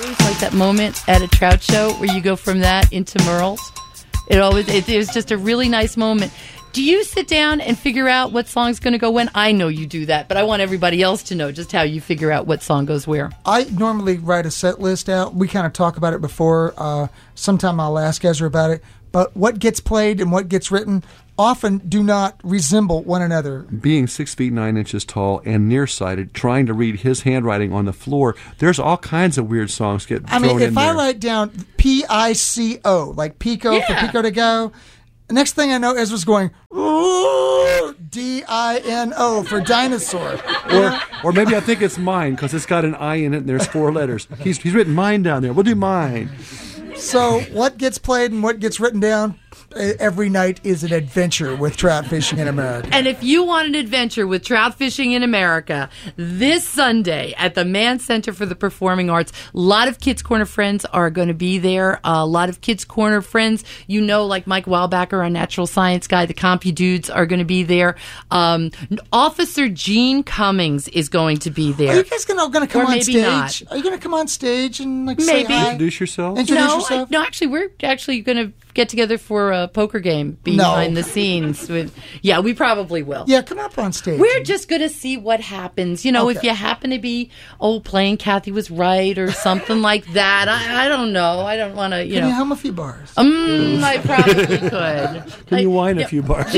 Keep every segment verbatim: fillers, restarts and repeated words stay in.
always like that moment at a Trout show where you go from that into Merle's. It always it, it was just a really nice moment. Do you sit down and figure out what song's going to go when? I know you do that, but I want everybody else to know just how you figure out what song goes where. I normally write a set list out. We kind of talk about it before. Uh, sometime I'll ask Ezra about it. But what gets played and what gets written often do not resemble one another. Being six feet nine inches tall and nearsighted, trying to read his handwriting on the floor, there's all kinds of weird songs get I thrown mean, in if there. I write down P I C O, like Pico Yeah. for Pico to go, the next thing I know, Ezra's going, ooh, D I N O for dinosaur. Or, or maybe I think it's mine because it's got an I in it and there's four letters. He's he's written mine down there. We'll do mine. So what gets played and what gets written down uh, every night is an adventure with trout fishing in America. And if you want an adventure with trout fishing in America, this Sunday at the Mann Center for the Performing Arts, a lot of Kids Corner friends are going to be there. A lot of Kids Corner friends, you know, like Mike Wildbacker, our natural science guy, the CompuDudes are going to be there. Um, Officer Gene Cummings is going to be there. Are you guys gonna, gonna come Or on maybe stage? not. Are you going to come on stage and like say Maybe. hi? Introduce yourself. Introduce no, yourself? I, no, actually, we're actually going to get together for a poker game behind No. the scenes. With, yeah, we probably will. Yeah, come up on stage. We're just going to see what happens. You know, if Okay. you happen to be, oh, playing Kathy Was Right or something like that. I, I don't know. I don't want to, you Can know. you hum a few bars? Um, I probably could. Can I- you whine yeah. a few bars?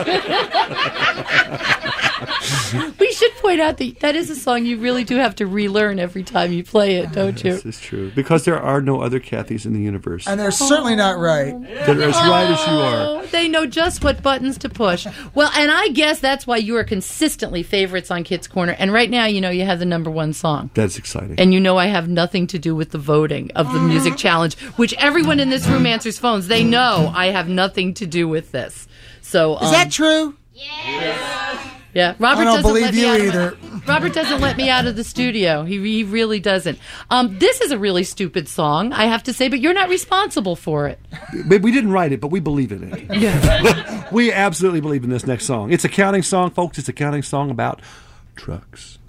We should point out that that is a song you really do have to relearn every time you play it, don't you? This is true. Because there are no other Kathys in the universe. And they're certainly not right. They're as right as you are. Oh, they know just what buttons to push. Well, and I guess that's why you are consistently favorites on Kids Corner. And right now, you know, you have the number one song. That's exciting. And you know I have nothing to do with the voting of the music challenge, which everyone in this room answers phones. They know I have nothing to do with this. So Is um, that true? yeah, Robert I don't doesn't believe let me you out of either. my- Robert doesn't let me out of the studio. He, he really doesn't. Um, this is a really stupid song, I have to say, but you're not responsible for it. But we didn't write it, but we believe in it. Yeah. We absolutely believe in this next song. It's a counting song, folks. It's a counting song about trucks.